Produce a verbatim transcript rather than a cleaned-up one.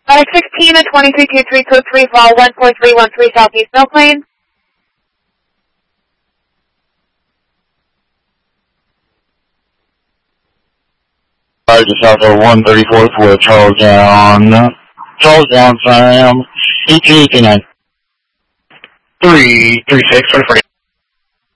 five sixteen and twenty-three two three code three vol one four three one three Southeast Mill Plain. Alright, just out there, one thirty-fourth with Charles down. Charles down, Sam. E T eighty-nine. three three six, twenty-four.